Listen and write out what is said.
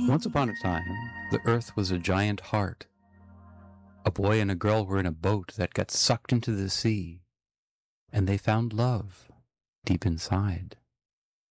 Once upon a time, the earth was a giant heart. A boy and a girl were in a boat that got sucked into the sea, and they found love deep inside.